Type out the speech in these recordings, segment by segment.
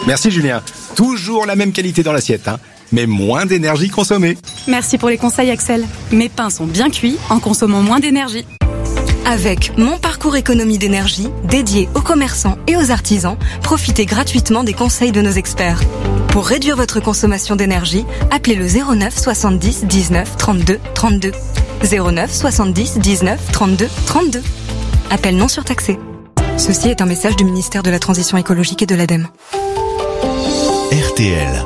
Merci Julien. Toujours la même qualité dans l'assiette, mais moins d'énergie consommée. Merci pour les conseils Axel. Mes pains sont bien cuits en consommant moins d'énergie. Avec Mon Parcours Économie d'énergie, dédié aux commerçants et aux artisans, profitez gratuitement des conseils de nos experts. Pour réduire votre consommation d'énergie, appelez le 09 70 19 32 32. 09 70 19 32 32. Appel non surtaxé. Ceci est un message du ministère de la Transition écologique et de l'ADEME. RTL.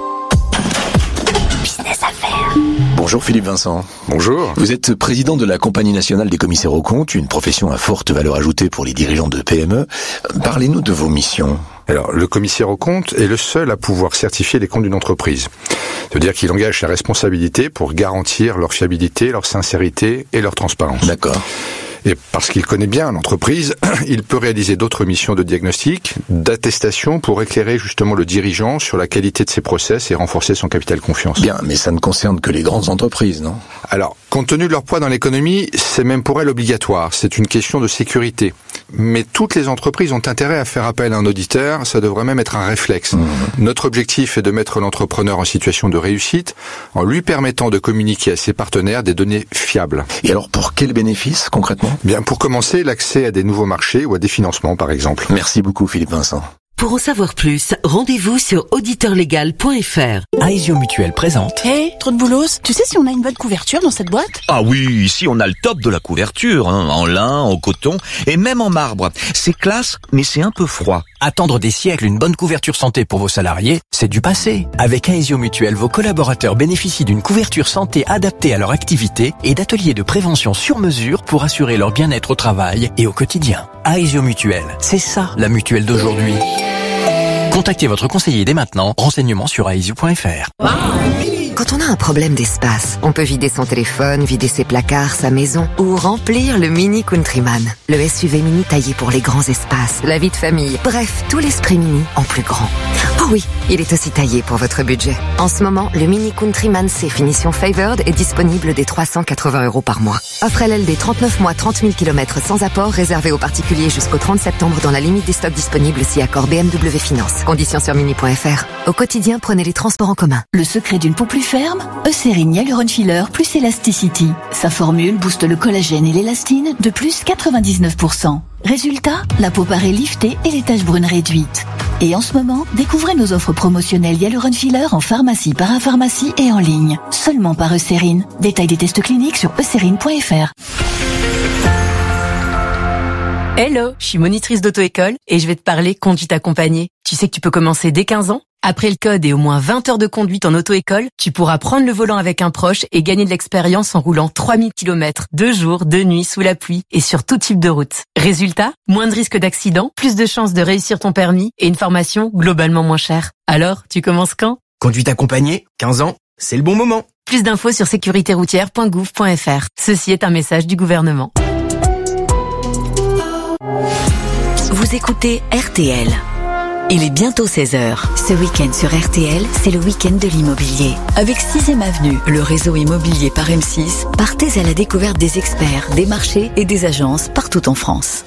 Business Affaires. Bonjour Philippe Vincent. Bonjour. Vous êtes président de la Compagnie nationale des commissaires aux comptes, une profession à forte valeur ajoutée pour les dirigeants de PME. Parlez-nous de vos missions. Alors, le commissaire aux comptes est le seul à pouvoir certifier les comptes d'une entreprise. C'est-à-dire qu'il engage sa responsabilité pour garantir leur fiabilité, leur sincérité et leur transparence. D'accord. Et parce qu'il connaît bien l'entreprise, il peut réaliser d'autres missions de diagnostic, d'attestation pour éclairer justement le dirigeant sur la qualité de ses process et renforcer son capital confiance. Bien, mais ça ne concerne que les grandes entreprises, non ? Alors, compte tenu de leur poids dans l'économie, c'est même pour elles obligatoire. C'est une question de sécurité. Mais toutes les entreprises ont intérêt à faire appel à un auditeur, ça devrait même être un réflexe. Notre objectif est de mettre l'entrepreneur en situation de réussite en lui permettant de communiquer à ses partenaires des données fiables. Et alors, pour quel bénéfice, concrètement ? Bien, pour commencer, l'accès à des nouveaux marchés ou à des financements, par exemple. Merci beaucoup, Philippe Vincent. Pour en savoir plus, rendez-vous sur auditeurlegal.fr. Aesio Mutuel présente. Trop de boulos. Tu sais si on a une bonne couverture dans cette boîte ? Ah oui, ici on a le top de la couverture, en lin, en coton et même en marbre. C'est classe, mais c'est un peu froid. Attendre des siècles une bonne couverture santé pour vos salariés, c'est du passé. Avec Aesio Mutuel, vos collaborateurs bénéficient d'une couverture santé adaptée à leur activité et d'ateliers de prévention sur mesure pour assurer leur bien-être au travail et au quotidien. Aesio Mutuel, c'est ça la mutuelle d'aujourd'hui. Contactez votre conseiller dès maintenant. Renseignements sur aesio.fr. Quand on a un problème d'espace, on peut vider son téléphone, vider ses placards, sa maison ou remplir le Mini Countryman. Le SUV mini taillé pour les grands espaces, la vie de famille, bref, tout l'esprit mini en plus grand. Oh oui, il est aussi taillé pour votre budget. En ce moment, le Mini Countryman C finition Favored est disponible dès 380 € par mois. Offre LLD 39 mois, 30 000 km sans apport, réservé aux particuliers jusqu'au 30 septembre dans la limite des stocks disponibles si accord BMW Finance. Conditions sur mini.fr. Au quotidien, prenez les transports en commun. Le secret d'une peau plus ferme, Eucérine Hyaluron Filler plus Elasticity. Sa formule booste le collagène et l'élastine de plus 99%. Résultat, la peau paraît liftée et les taches brunes réduites. Et en ce moment, découvrez nos offres promotionnelles Hyaluron Filler en pharmacie, parapharmacie et en ligne. Seulement par Eucérine. Détail des tests cliniques sur eucérine.fr. Hello, je suis monitrice d'auto-école et je vais te parler conduite accompagnée. Tu sais que tu peux commencer dès 15 ans ? Après le code et au moins 20 heures de conduite en auto-école, tu pourras prendre le volant avec un proche et gagner de l'expérience en roulant 3000 km, 2 jours, 2 nuits, sous la pluie et sur tout type de route. Résultat, moins de risques d'accident, plus de chances de réussir ton permis et une formation globalement moins chère. Alors, tu commences quand ? Conduite accompagnée, 15 ans, c'est le bon moment. Plus d'infos sur sécuritéroutière.gouv.fr. Ceci est un message du gouvernement. Vous écoutez RTL. Il est bientôt 16h. Ce week-end sur RTL, c'est le week-end de l'immobilier. Avec 6e Avenue, le réseau immobilier par M6, partez à la découverte des experts, des marchés et des agences partout en France.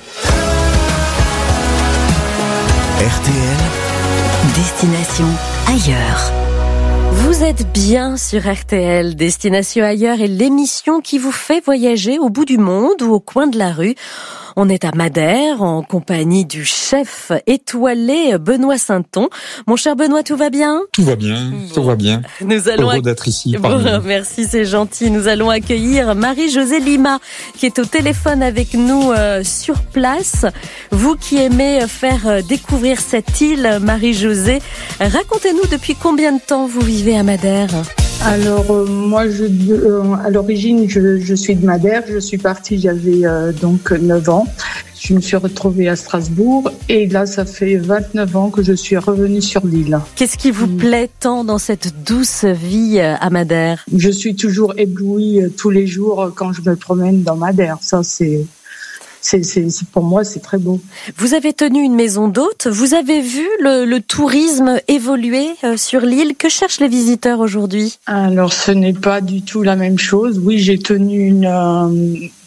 RTL. Destination ailleurs. Vous êtes bien sur RTL, Destination ailleurs est l'émission qui vous fait voyager au bout du monde ou au coin de la rue. On est à Madère en compagnie du chef étoilé Benoît Sainton. Mon cher Benoît, tout va bien ? Tout va bien, tout va bien. Nous allons heureux d'être ici. Merci, c'est gentil. Nous allons accueillir Marie-Josée Lima qui est au téléphone avec nous sur place. Vous qui aimez faire découvrir cette île, Marie-Josée, racontez-nous depuis combien de temps vous vivez à Madère ? Alors moi, à l'origine, je suis de Madère. Je suis partie, j'avais donc 9 ans. Je me suis retrouvée à Strasbourg et là, ça fait 29 ans que je suis revenue sur l'île. Qu'est-ce qui vous plaît tant dans cette douce vie à Madère ? Je suis toujours éblouie tous les jours quand je me promène dans Madère. Ça, c'est pour moi, c'est très beau. Vous avez tenu une maison d'hôte. Vous avez vu le tourisme évoluer sur l'île. Que cherchent les visiteurs aujourd'hui ? Alors, ce n'est pas du tout la même chose. Oui, j'ai tenu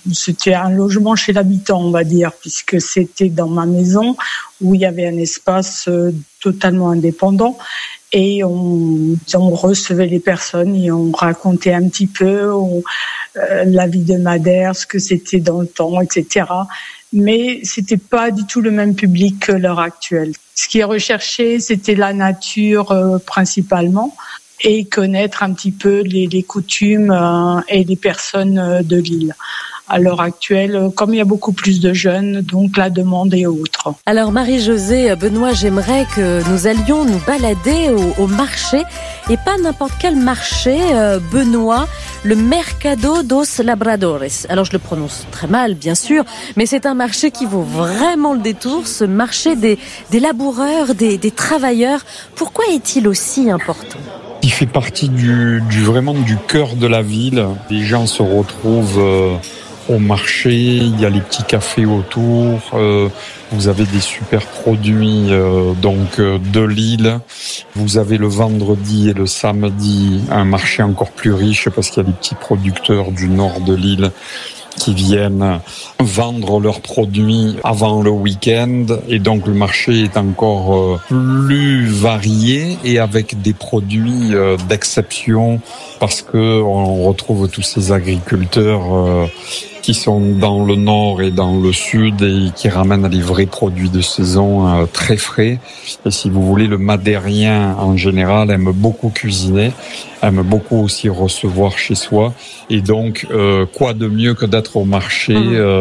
c'était un logement chez l'habitant, on va dire, puisque c'était dans ma maison où il y avait un espace totalement indépendant. Et on recevait les personnes et on racontait un petit peu la vie de Madère, ce que c'était dans le temps, etc. Mais c'était pas du tout le même public que l'heure actuelle. Ce qui est recherché, c'était la nature principalement et connaître un petit peu les coutumes et les personnes de l'île. À l'heure actuelle, comme il y a beaucoup plus de jeunes, donc la demande est autre. Alors Marie-Josée, Benoît, j'aimerais que nous allions nous balader au marché, et pas n'importe quel marché, Benoît, le Mercado dos Labradores. Alors je le prononce très mal, bien sûr, mais c'est un marché qui vaut vraiment le détour, ce marché des laboureurs, des travailleurs. Pourquoi est-il aussi important ? Il fait partie vraiment du cœur de la ville. Les gens se retrouvent au marché, il y a les petits cafés autour, vous avez des super produits de l'île. Vous avez le vendredi et le samedi un marché encore plus riche parce qu'il y a des petits producteurs du nord de l'île qui viennent vendre leurs produits avant le week-end, et donc le marché est encore plus varié et avec des produits d'exception, parce que on retrouve tous ces agriculteurs qui sont dans le nord et dans le sud et qui ramènent les vrais produits de saison très frais. Et si vous voulez, le madérien en général aime beaucoup cuisiner, aime beaucoup aussi recevoir chez soi. Et donc, quoi de mieux que d'être au marché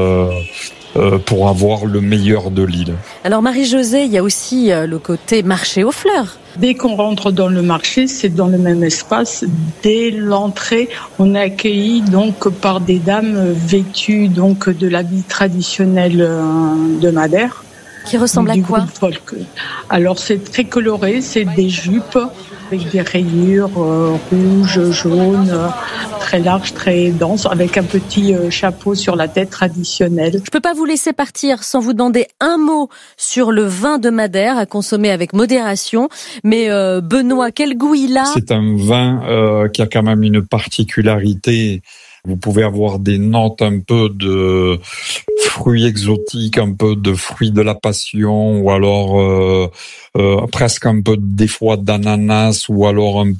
pour avoir le meilleur de l'île. Alors Marie-Josée, il y a aussi le côté marché aux fleurs. Dès qu'on rentre dans le marché, c'est dans le même espace. Dès l'entrée, on est accueilli donc par des dames vêtues donc de l'habit traditionnel de Madère. Qui ressemble à quoi ? Folk. Alors c'est très coloré, c'est des jupes avec des rayures rouges, jaunes, très larges, très denses, avec un petit chapeau sur la tête traditionnel. Je peux pas vous laisser partir sans vous demander un mot sur le vin de Madère à consommer avec modération. Mais Benoît, quel goût il a ? C'est un vin qui a quand même une particularité. Vous pouvez avoir des notes un peu de fruits exotiques, un peu de fruits de la passion, ou alors presque un peu des fois d'ananas, ou alors un